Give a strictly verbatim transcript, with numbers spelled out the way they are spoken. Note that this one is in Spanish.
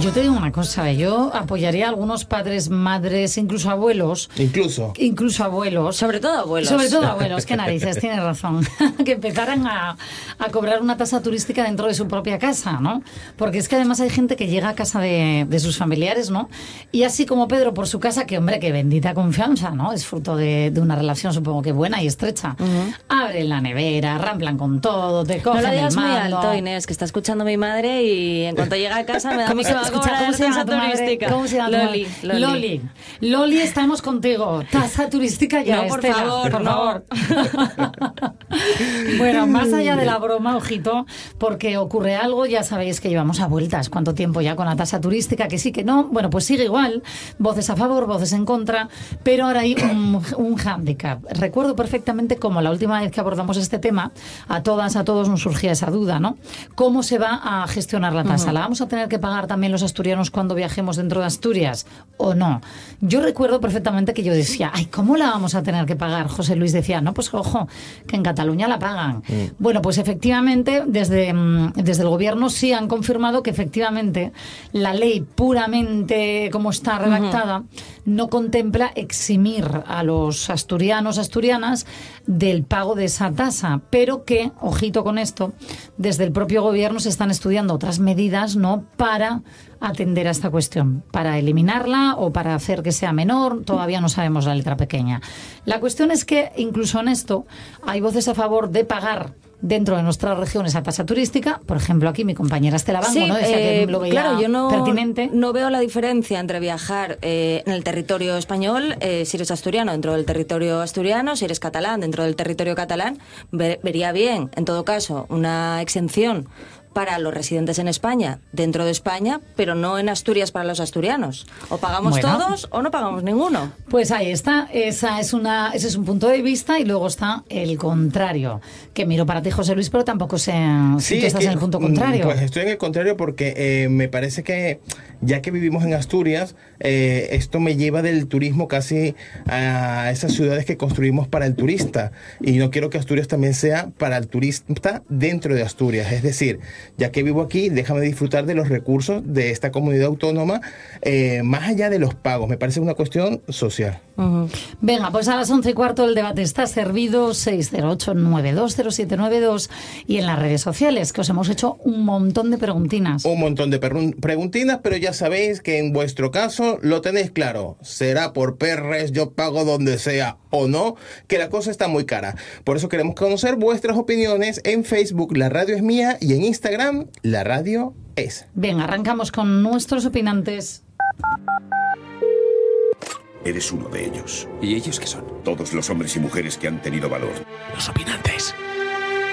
Yo te digo una cosa, yo apoyaría a algunos padres, madres, incluso abuelos. Incluso. Incluso abuelos. Sobre todo abuelos. Sobre todo abuelos, qué narices, tienes razón. Que empezaran a, a cobrar una tasa turística dentro de su propia casa, ¿no? Porque es que además hay gente que llega a casa de, de sus familiares, ¿no? Y así como Pedro por su casa, que hombre, que bendita confianza, ¿no? Es fruto de, de una relación supongo que buena y estrecha. Uh-huh. Abren la nevera, ramplan con todo, te cogen no lo digas el mando. muy alto, Inés, que está escuchando mi madre y en cuanto llega a casa me da ¿Cómo, que va a escucha, ¿cómo se llama tu turística? ¿Cómo se llama Loli, Loli. Loli. Loli, estamos contigo. Tasa turística ya, no, por Estela, favor, por no. favor. Bueno, más allá de la broma, ojito, porque ocurre algo, ya sabéis que llevamos a vueltas cuánto tiempo ya con la tasa turística, que sí, que no, bueno, pues sigue igual, voces a favor, voces en contra, pero ahora hay un, un hándicap. Recuerdo perfectamente cómo la última vez que abordamos este tema, a todas, a todos nos surgía esa duda, ¿no? ¿Cómo se va a gestionar la tasa? Uh-huh. ¿La vamos a tener que pagar también los asturianos cuando viajemos dentro de Asturias o no? Yo recuerdo perfectamente que yo decía, ay, ¿cómo la vamos a tener que pagar? José Luis decía, no, pues ojo, que en Cataluña la pagan. Mm. Bueno, pues efectivamente, desde, desde el gobierno sí han confirmado que efectivamente la ley puramente como está redactada uh-huh. no contempla eximir a los asturianos, asturianas del pago de esa tasa, pero que, ojito con esto, desde el propio gobierno se están estudiando otras medidas, ¿no?, para atender a esta cuestión, para eliminarla o para hacer que sea menor, todavía no sabemos la letra pequeña. La cuestión es que incluso en esto hay voces a favor de pagar dentro de nuestra región esa tasa turística. Por ejemplo, aquí mi compañera Estela Bango, sí, ¿no? Decía eh, que lo veía claro, yo no, pertinente. No veo la diferencia entre viajar eh, en el territorio español, eh, si eres asturiano dentro del territorio asturiano, si eres catalán dentro del territorio catalán. Ver, vería bien, en todo caso, una exención para los residentes en España, dentro de España, pero no en Asturias para los asturianos. O pagamos bueno. todos o no pagamos ninguno. Pues ahí está, esa es una, ese es un punto de vista y luego está el contrario, que miro para ti, José Luis, pero tampoco sé sí, si tú estás que, en el punto contrario. Pues estoy en el contrario porque eh, me parece que ya que vivimos en Asturias, eh, esto me lleva del turismo casi a esas ciudades que construimos para el turista, y no quiero que Asturias también sea para el turista dentro de Asturias, es decir, ya que vivo aquí, déjame disfrutar de los recursos de esta comunidad autónoma, eh, más allá de los pagos. Me parece una cuestión social. Uh-huh. Venga, pues a las once y cuarto el debate está servido. Seis cero ocho nueve dos cero siete nueve dos y en las redes sociales, que os hemos hecho un montón de preguntinas. Un montón de per- preguntinas, pero ya sabéis que en vuestro caso lo tenéis claro. Será por perres, yo pago donde sea o no, que la cosa está muy cara. Por eso queremos conocer vuestras opiniones en Facebook, La Radio es Mía, y en Instagram, La Radio es. Venga, arrancamos con nuestros opinantes. Eres uno de ellos. ¿Y ellos qué son? Todos los hombres y mujeres que han tenido valor. Los opinantes.